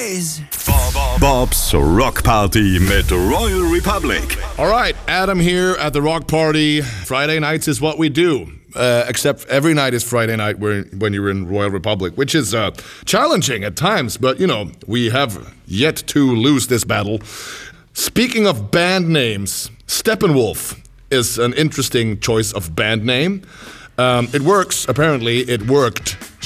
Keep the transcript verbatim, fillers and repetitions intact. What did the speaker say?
days. Bob's Rock Party mit Royal Republic. All right, Adam here at the Rock Party. Friday nights is what we do. Uh, except every night is Friday night when, when you're in Royal Republic, which is uh, challenging at times, but, you know, we have yet to lose this battle. Speaking of band names, Steppenwolf is an interesting choice of band name. Um, it works, apparently, it worked